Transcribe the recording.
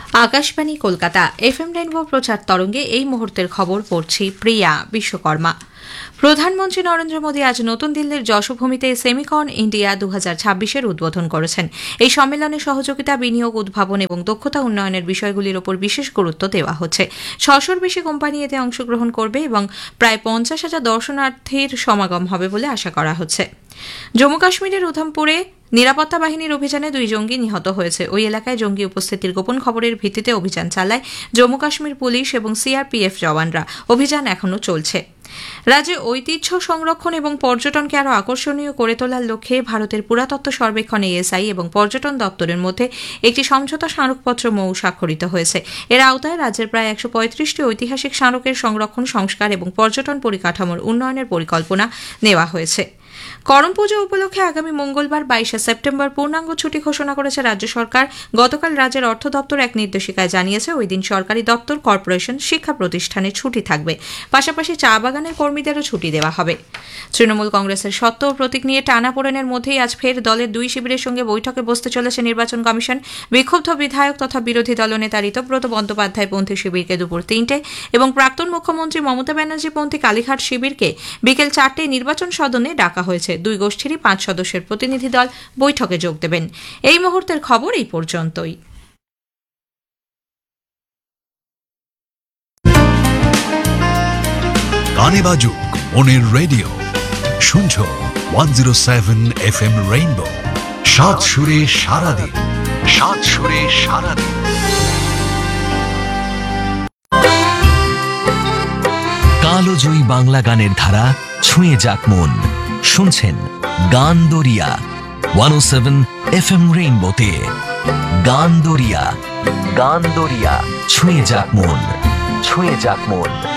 Akashvani Kolkata FM rainbow প্রচার তরঙ্গে এই মুহূর্তের খবর পড়ছি প্রিয়া বিশ্বকর্মা। প্রধানমন্ত্রী নরেন্দ্র মোদী আজ নতুন দিল্লির যশোভূমিতে সেমিকন ইন্ডিয়া 2026-এর উদ্বোধন করেছেন। এই সম্মেলনে সহযোগিতা, বিনিয়োগ, উদ্ভাবন এবং দক্ষতা উন্নয়নের বিষয়গুলির ওপর বিশেষ গুরুত্ব দেওয়া হচ্ছে। 600-র বেশি কোম্পানি এতে অংশগ্রহণ করবে এবং প্রায় 50,000 দর্শনার্থীর সমাগম হবে বলে আশা করা হচ্ছে। জম্মু কাশ্মীরের উধমপুরে নিরাপত্তা বাহিনীর অভিযানে 2 জঙ্গি নিহত হয়েছে। ওই এলাকায় জঙ্গি উপস্থিতির গোপন খবরের ভিত্তিতে অভিযান চালায় জম্মু কাশ্মীর পুলিশ এবং সিআরপিএফ জওয়ানরা। অভিযান এখনও চলছে। রাজ্যে ঐতিহ্য সংরক্ষণ এবং পর্যটনকে আরও আকর্ষণীয় করে তোলার লক্ষ্যে ভারতের পুরাতত্ত্ব সর্বেক্ষণ এএসআই এবং পর্যটন দপ্তরের মধ্যে একটি সমঝোতা স্মারকপত্র স্বাক্ষরিত হয়েছে। এর আওতায় রাজ্যের প্রায় 135টি ঐতিহাসিক স্মারকের সংরক্ষণ, সংস্কার এবং পর্যটন পরিকাঠামোর উন্নয়নের পরিকল্পনা নেওয়া হয়েছে। করম পুজো উপলক্ষে আগামী মঙ্গলবার 22 সেপ্টেম্বর পূর্ণাঙ্গ ছুটি ঘোষণা করেছে রাজ্য সরকার। গতকাল রাজ্যের অর্থ দপ্তর এক নির্দেশিকায় জানিয়েছে, ওই দিন সরকারি দপ্তর, কর্পোরেশন, শিক্ষা প্রতিষ্ঠানে ছুটি থাকবে। পাশাপাশি চা বাগানের কর্মীদেরও ছুটি দেওয়া হবে। তৃণমূল কংগ্রেসের সত্ত্ব ও প্রতীক নিয়ে টানাপোড়েনের মধ্যেই আজ ফের দলের 2 শিবিরের সঙ্গে বৈঠকে বসতে চলেছে নির্বাচন কমিশন। বিক্ষুব্ধ বিধায়ক তথা বিরোধী দলনেতা ঋতব্রত বন্দ্যোপাধ্যায় পন্থী শিবিরকে দুপুর 3টে এবং প্রাক্তন মুখ্যমন্ত্রী মমতা ব্যানার্জি পন্থী কালীঘাট শিবিরকে বিকেল 4টায় নির্বাচন সদনে ডাকা হয়েছে। 2 গোষ্ঠীরই 5 সদস্যের প্রতিনিধি দল বৈঠকে যোগ দেবেন। এই মুহূর্তের খবর এই পর্যন্তই। গানে বাজুক মনের রেডিও, শুনছো 107 FM রেইনবো। 7 সুরে সারাদিন, 7 সুরে সারাদিন। কালোজয়ী বাংলা গানের ধারা ছুঁয়ে যাক মন। শুনছেন গান দরিয়া 107 FM রেইনবোতে। গান দরিয়া, গান দরিয়া, ছুঁয়ে যাক মন, ছুঁয়ে যাক মন।